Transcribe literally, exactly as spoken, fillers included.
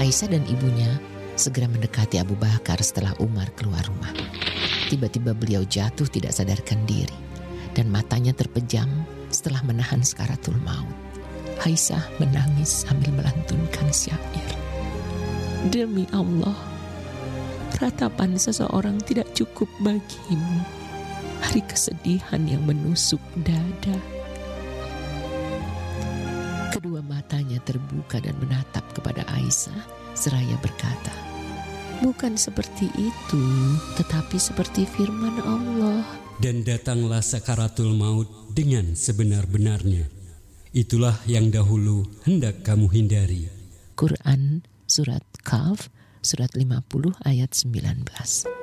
Aisyah dan ibunya segera mendekati Abu Bakar setelah Umar keluar rumah. Tiba-tiba beliau jatuh tidak sadarkan diri dan matanya terpejam setelah menahan sakaratul maut. Aisyah menangis sambil melantunkan syair. Demi Allah, ratapan seseorang tidak cukup bagimu. Hari kesedihan yang menusuk dada. Kedua matanya terbuka dan menatap kepada Aisyah seraya berkata, bukan seperti itu, tetapi seperti firman Allah. Dan datanglah sakaratul maut dengan sebenar-benarnya. Itulah yang dahulu hendak kamu hindari. Quran Surat Kahf, surat lima puluh ayat sembilan belas.